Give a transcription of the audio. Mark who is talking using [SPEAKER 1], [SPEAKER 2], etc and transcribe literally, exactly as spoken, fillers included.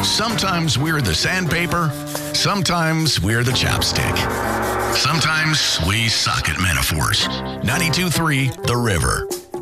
[SPEAKER 1] Sometimes we're the sandpaper, sometimes we're the chapstick. Sometimes we suck at metaphors. ninety-two point three The River.